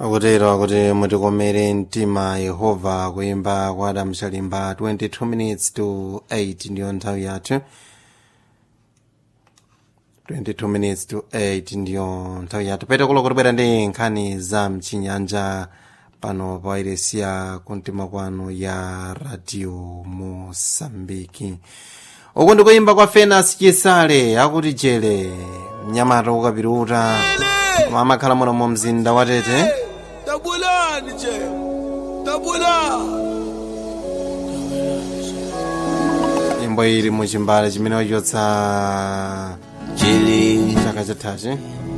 akutero kuti mutikomere mtima Yehova kuyimba kwa Adam Shalimba 22 minutes to 8 ndiyo nthawi yathu 22 minutes to 8 ndiyo nthawi yathu pete kulo kutibwera ndi nkhani za mchinyanja pano pa iresiya kumtima kwanu ya radio Mosambiki. Uku ndikuyimba kwa Fenas Chisale akuti jele mnyamata ukapiruta koma amakhala muno mu mzinda wa Tete. Tabulani je tabula imbo ili muchimbale chimene wachotsa jili chaka chathachi